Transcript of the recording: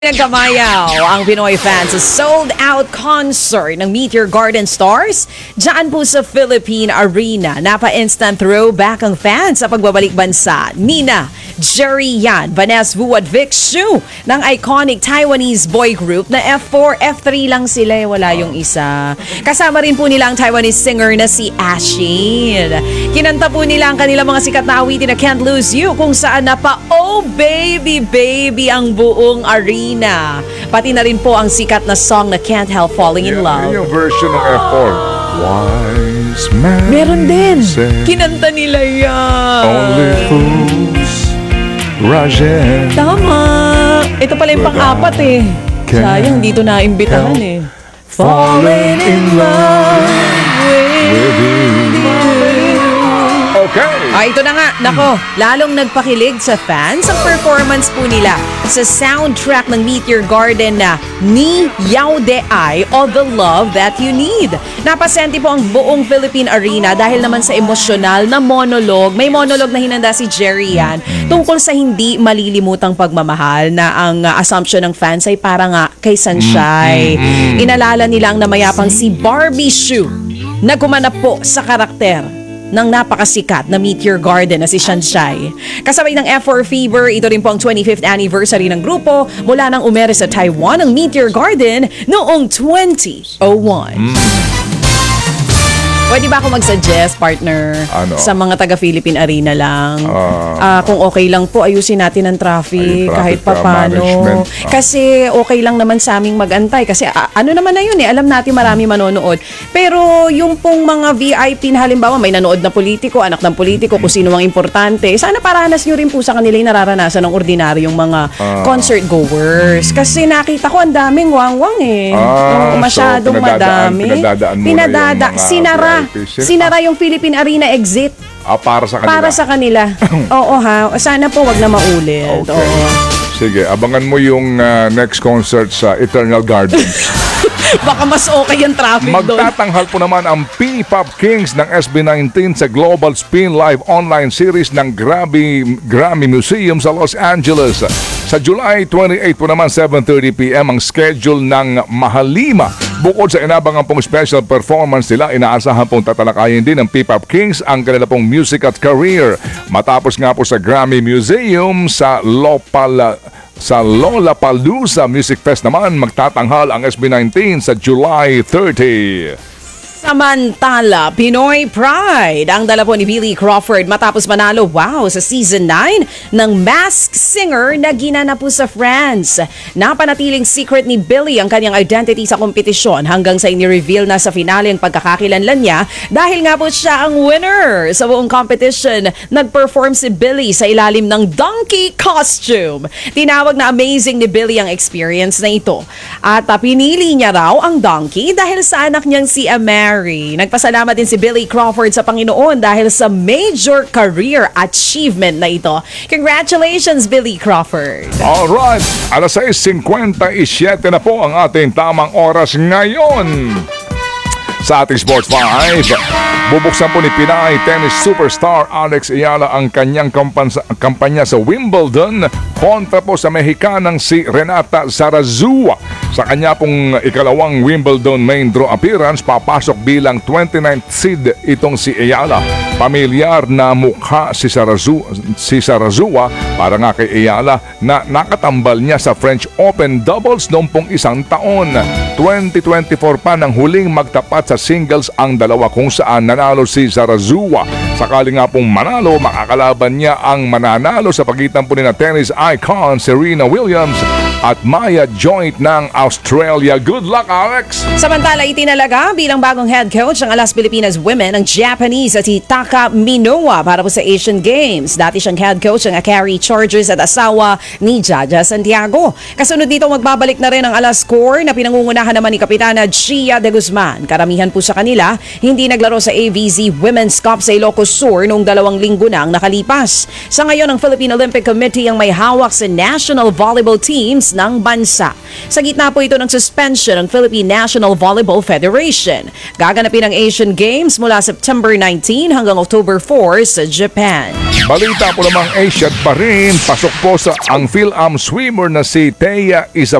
Nagkamayaw ang Pinoy fans sa sold-out concert ng Meteor Garden Stars dyan po sa Philippine Arena. Napa-instant throwback ang fans sa pagbabalik bansa. Nina, Jerry Yan, Vanessa Wu at Vic Shu ng iconic Taiwanese boy group na F4, F3 lang sila. Wala yung isa. Kasama rin po nila ang Taiwanese singer na si Ashin. Kinanta po nila ang kanilang mga sikat na awitin na Can't Lose You kung saan na pa Oh Baby Baby ang buong arena. Pati na rin po ang sikat na song na Can't Help Falling in Love. Yung version ng F4. Wise man Meron din. say, Kinanta nila yan. only fools rush in. Tama. Ito pala yung pang-apat eh. Sayang, dito na imbitahan eh. Falling in love with you. Okay. Ito na nga. Nako, lalong nagpakilig sa fans ang performance po nila sa soundtrack ng Meteor Garden na Ni Yao De Ai o The Love That You Need. Napasenti po ang buong Philippine Arena dahil naman sa emosyonal na monologue. May monologue na hinanda si Jerry Yan tungkol sa hindi malilimutang pagmamahal na ang assumption ng fans ay para nga kay Sunshine. Inalala nila ang namayapang si Barbie Shu na gumanap po sa karakter ng napakasikat na Meteor Garden na si Shanshai. Kasabay ng F4 Fever, ito rin po ang 25th anniversary ng grupo mula nang umere sa Taiwan ang Meteor Garden noong 2001. Pwede ba ako mag-suggest, partner, Ano? sa mga taga-Philippine Arena lang? Kung okay lang po, ayusin natin ang traffic kahit papano. management. Kasi okay lang naman sa aming mag-antay. Kasi ano naman na yun eh, alam natin marami manonood. Pero yung pong mga VIP na halimbawa may nanood na politiko, anak ng politiko, kung sino ang importante, sana paranas nyo rin po sa kanila yung nararanasan ng ordinaryong mga concert goers. Kasi nakita ko ang daming wangwang eh. Masyadong madami. pinadadaan muna yung mga Sinara. VIPs. Sinara yung Philippine Arena exit Para sa kanila. para sa kanila. Oo ha. Sana po wag na maulit. Okay. Oo. Sige, abangan mo yung next concert sa Eternal Gardens. Baka mas okay yung traffic doon. Magtatanghal po naman ang P-Pop Kings ng SB19 sa Global Spin Live online series ng Grammy Museum sa Los Angeles. Sa July 28 po naman 7:30 p.m. ang schedule ng Mahalima. Bukod sa inabangan pong special performance nila, inaasahan pong tatalakayin din ng P-Pop Kings ang kanila pong music at career. Matapos nga po sa Grammy Museum sa Lollapalooza Music Fest naman, magtatanghal ang SB19 sa July 30. Samantala, Pinoy Pride ang dala po ni Billy Crawford matapos manalo sa Season 9 ng Masked Singer na ginanap po sa France. Napanatiling secret ni Billy ang kanyang identity sa kompetisyon hanggang sa ini-reveal na sa finale ang pagkakakilanlan niya dahil nga po siya ang winner. Sa buong competition, nag-perform si Billy sa ilalim ng donkey costume. Tinawag na amazing ni Billy ang experience na ito. At pinili niya raw ang donkey dahil sa anak niyang si Mary. Nagpasalamat din si Billy Crawford sa Panginoon dahil sa major career achievement na ito. Congratulations, Billy Crawford! Alright, alas 6:57 na po ang ating tamang oras ngayon. Sa ating Sports 5, bubuksan po ni Pinay tennis superstar Alex Ayala ang kanyang kampanya sa Wimbledon kontra po sa Mexicanang si Renata Zarazua. Sa kanya pong ikalawang Wimbledon main draw appearance, papasok bilang 29th seed itong si Ayala. Pamilyar na mukha si Zarazua para nga kay Ayala na nakatambal niya sa French Open doubles noong pong isang taon. 2024 pa nang huling magtapat sa singles ang dalawa kung saan nanalo si Zarazua. Sakali nga pong manalo, makakalaban niya ang mananalo sa pagitan po ni na tennis icon Serena Williams at Maya Joint ng Australia. Good luck, Alex! Samantala, itinalaga bilang bagong head coach ng Alas Pilipinas Women ang Japanese at si Taka Minowa para po sa Asian Games. Dati siyang head coach ng Akari Chargers at asawa ni Jaja Santiago. Kasunod dito, magbabalik na rin ang Alas Core na pinangungunahan naman ni Kapitana Gia de Guzman. Karamihan po sa kanila, hindi naglaro sa AVZ Women's Cup sa Ilocos Sur noong 2 linggo na ang nakalipas. Sa ngayon, ang Philippine Olympic Committee ang may hawak sa national volleyball teams labas ng bansa. Sa gitna po ito ng suspension ng Philippine National Volleyball Federation. Gaganapin ang Asian Games mula September 19 hanggang October 4 sa Japan. Balita po namang Asia pa rin, pasok po sa ang Phil-Am swimmer na si Thea